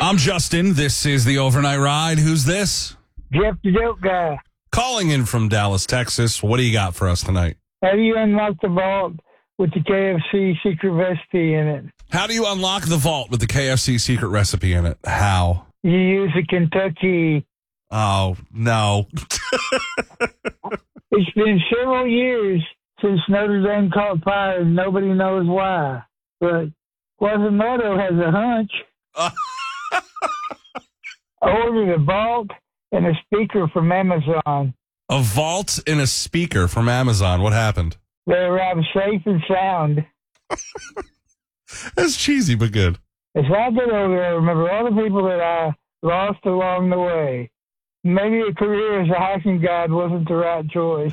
I'm Justin. This is the Overnight Ride. Who's this? Jeff the Joke Guy. Calling in from Dallas, Texas. What do you got for us tonight? How do you unlock the vault with the KFC secret recipe in it? How do you unlock the vault with the KFC secret recipe in it? How? You use a Kentucky. Oh, no. It's been several years since Notre Dame caught fire and nobody knows why. But Quasimodo has a hunch. I ordered a vault and a speaker from Amazon. A vault and a speaker from Amazon. What happened? They arrived safe and sound. That's cheesy, but good. As I get older, I remember all the people that I lost along the way. Maybe a career as a hiking guide wasn't the right choice.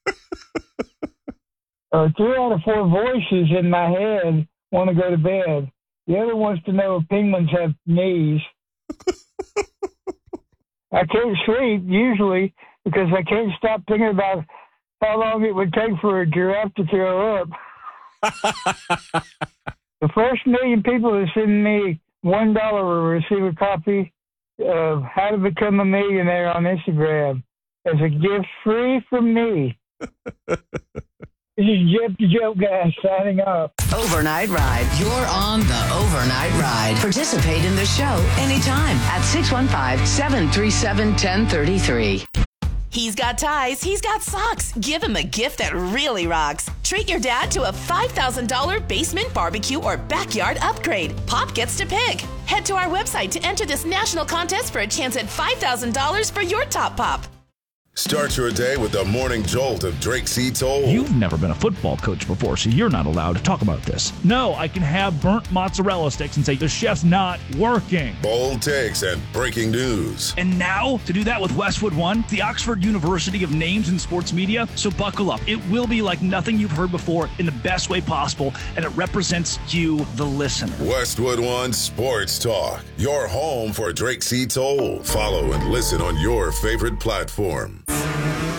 3 out of 4 voices in my head want to go to bed. The other wants to know if penguins have knees. I can't sleep, usually, because I can't stop thinking about how long it would take for a giraffe to throw up. The first 1 million people that send me $1 will receive a copy of How to Become a Millionaire on Instagram as a gift free from me. This is Jeff the Joke Guy signing off. Overnight Ride. You're on the Overnight Ride. Participate in the show anytime at 615-737-1033. He's got ties, he's got socks. Give him a gift that really rocks. Treat your dad to a $5,000 basement barbecue or backyard upgrade. Pop gets to pick. Head to our website to enter this national contest for a chance at $5,000 for your top pop. Start your day with the morning jolt of Drake C. Toll. You've never been a football coach before, so you're not allowed to talk about this. No, I can have burnt mozzarella sticks and say the chef's not working. Bold takes and breaking news. And now, to do that with Westwood One, the Oxford University of Names in Sports Media, so buckle up. It will be like nothing you've heard before in the best way possible, and it represents you, the listener. Westwood One Sports Talk, your home for Drake C. Toll. Follow and listen on your favorite platform.